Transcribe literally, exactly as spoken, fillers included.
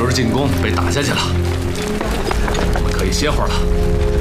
进攻被打下去了，我们可以歇会儿了。